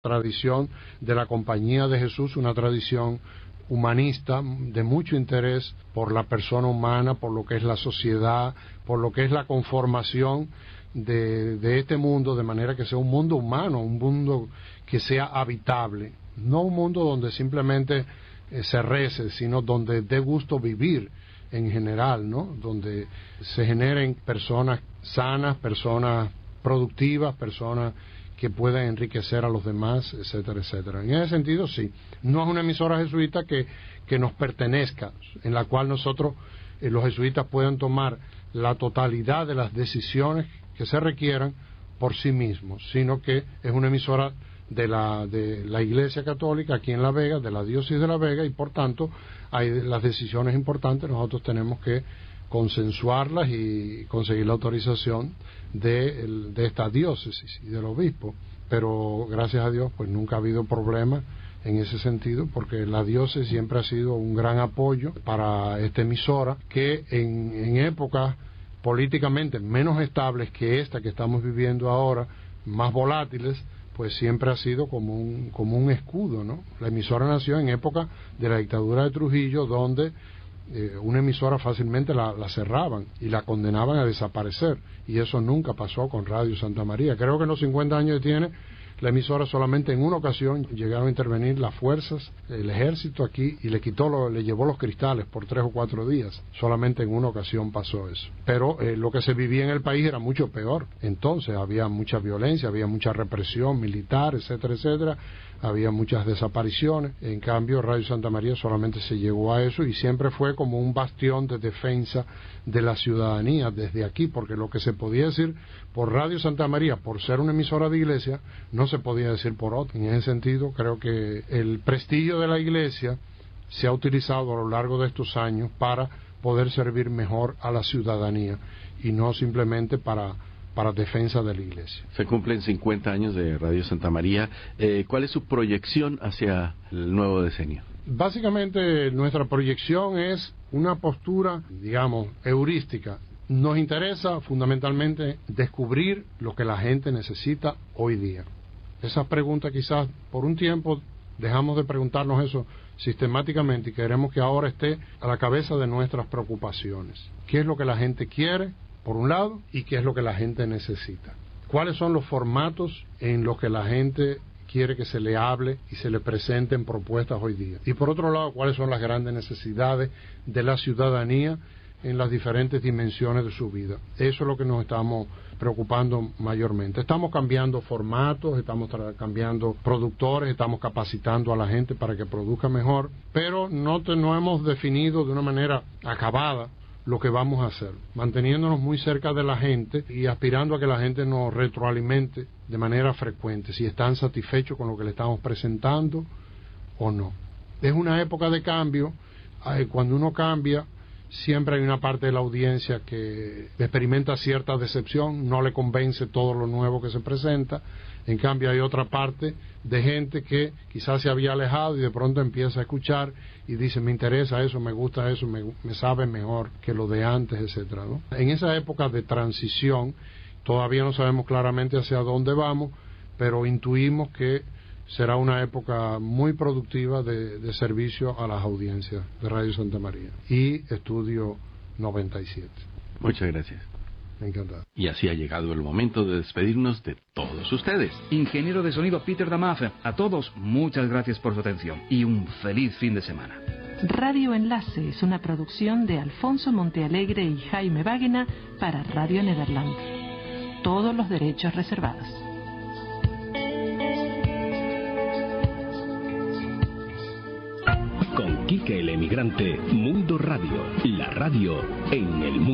tradición de la Compañía de Jesús, una tradición humanista de mucho interés por la persona humana, por lo que es la sociedad, por lo que es la conformación de este mundo, de manera que sea un mundo humano, un mundo que sea habitable, no un mundo donde simplemente se rece, sino donde dé gusto vivir en general, ¿no? Donde se generen personas sanas, personas productivas, personas que puedan enriquecer a los demás, etcétera, etcétera. En ese sentido, sí. No es una emisora jesuita que nos pertenezca, en la cual nosotros, los jesuitas, puedan tomar la totalidad de las decisiones que se requieran por sí mismos, sino que es una emisora de la Iglesia Católica aquí en La Vega, de la Diócesis de La Vega, y por tanto hay las decisiones importantes, nosotros tenemos que consensuarlas y conseguir la autorización de esta diócesis y del obispo. Pero gracias a Dios pues nunca ha habido problema en ese sentido, porque la diócesis siempre ha sido un gran apoyo para esta emisora, que en épocas políticamente menos estables que esta que estamos viviendo ahora, más volátiles, pues siempre ha sido como un escudo, ¿no? La emisora nació en época de la dictadura de Trujillo, donde una emisora fácilmente la cerraban y la condenaban a desaparecer, y eso nunca pasó con Radio Santa María. Creo que en los 50 años que tiene la emisora, solamente en una ocasión llegaron a intervenir las fuerzas, el ejército aquí, y le llevó los cristales por 3 o 4 días. Solamente en una ocasión pasó eso. Pero lo que se vivía en el país era mucho peor. Entonces había mucha violencia, había mucha represión militar, etcétera, etcétera. Había muchas desapariciones. En cambio, Radio Santa María solamente se llegó a eso, y siempre fue como un bastión de defensa de la ciudadanía desde aquí, porque lo que se podía decir por Radio Santa María, por ser una emisora de iglesia, no se podía decir por otra. En ese sentido, creo que el prestigio de la iglesia se ha utilizado a lo largo de estos años para poder servir mejor a la ciudadanía, y no simplemente para defensa de la iglesia. Se cumplen 50 años de Radio Santa María. ¿Cuál es su proyección hacia el nuevo decenio? Básicamente nuestra proyección es una postura, digamos, heurística. Nos interesa fundamentalmente descubrir lo que la gente necesita hoy día. Esas preguntas quizás por un tiempo dejamos de preguntarnos eso sistemáticamente, y queremos que ahora esté a la cabeza de nuestras preocupaciones. ¿Qué es lo que la gente quiere, por un lado, y qué es lo que la gente necesita? ¿Cuáles son los formatos en los que la gente quiere que se le hable y se le presenten propuestas hoy día? Y por otro lado, ¿cuáles son las grandes necesidades de la ciudadanía en las diferentes dimensiones de su vida? Eso es lo que nos estamos preocupando mayormente. Estamos cambiando formatos, estamos cambiando productores, estamos capacitando a la gente para que produzca mejor, pero no hemos definido de una manera acabada lo que vamos a hacer, manteniéndonos muy cerca de la gente y aspirando a que la gente nos retroalimente de manera frecuente, si están satisfechos con lo que le estamos presentando o no. Es una época de cambio. Cuando uno cambia, siempre hay una parte de la audiencia que experimenta cierta decepción, no le convence todo lo nuevo que se presenta. En cambio hay otra parte de gente que quizás se había alejado y de pronto empieza a escuchar y dice: me interesa eso, me gusta eso, me sabe mejor que lo de antes, etcétera, ¿no? En esa época de transición todavía no sabemos claramente hacia dónde vamos, pero intuimos que será una época muy productiva de servicio a las audiencias de Radio Santa María y Estudio 97. Muchas gracias. Encantado. Y así ha llegado el momento de despedirnos de todos ustedes. Ingeniero de sonido Peter Damafe, a todos muchas gracias por su atención y un feliz fin de semana. Radio Enlace es una producción de Alfonso Montealegre y Jaime Wagner para Radio Nederland. Todos los derechos reservados. Con Quique el Emigrante, Mundo Radio, la radio en el mundo.